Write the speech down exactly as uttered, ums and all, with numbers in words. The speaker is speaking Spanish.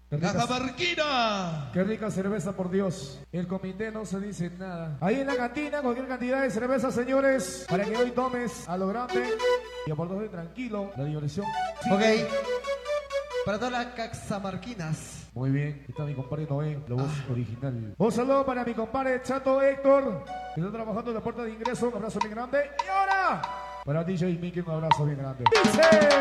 Cajamarquina. Qué rica cerveza, por Dios. El comité no se dice nada. Ahí en la cantina, cualquier cantidad de cerveza, señores, para que hoy tomes a lo grande y a por dos de tranquilo, la diversión. Sí. Ok. Para todas las caxamarquinas. Muy bien, está mi compadre Noé, la voz ah. original. Un saludo para mi compadre Chato Héctor, que está trabajando en la puerta de ingreso. Un abrazo bien grande. Y ahora, para D J Mickey, un abrazo bien grande. ¡Dice!